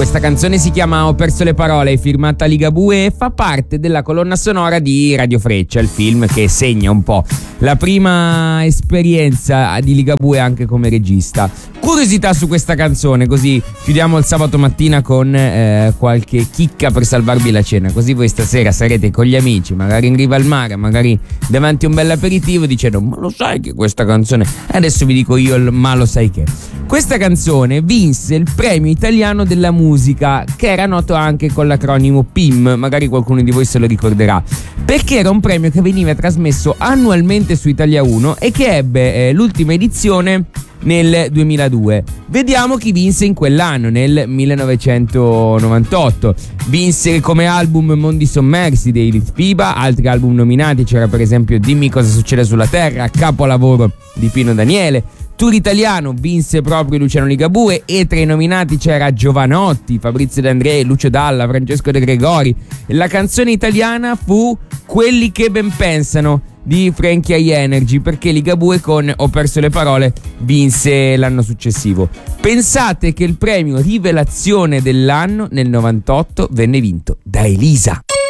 Questa canzone si chiama Ho perso le parole, è firmata Ligabue e fa parte della colonna sonora di Radio Freccia, il film che segna un po' la prima esperienza di Ligabue anche come regista. Curiosità su questa canzone, così chiudiamo il sabato mattina con qualche chicca per salvarvi la cena, così voi stasera sarete con gli amici, magari in riva al mare, magari davanti a un bel aperitivo, dicendo ma lo sai che questa canzone... Adesso vi dico io ma lo sai che... Questa canzone vinse il premio italiano della musica, che era noto anche con l'acronimo PIM, magari qualcuno di voi se lo ricorderà, perché era un premio che veniva trasmesso annualmente su Italia 1 e che ebbe l'ultima edizione nel 2002. Vediamo chi vinse in quell'anno, nel 1998. Vinse come album Mondi Sommersi dei Litfiba, altri album nominati c'era per esempio Dimmi cosa succede sulla terra, capolavoro di Pino Daniele. Tour italiano vinse proprio Luciano Ligabue e tra i nominati c'era Giovanotti, Fabrizio De André, Lucio Dalla, Francesco De Gregori. La canzone italiana fu Quelli che ben pensano di Frankie High Energy, perché Ligabue con Ho perso le parole vinse l'anno successivo. Pensate che il premio rivelazione dell'anno nel 98 venne vinto da Elisa.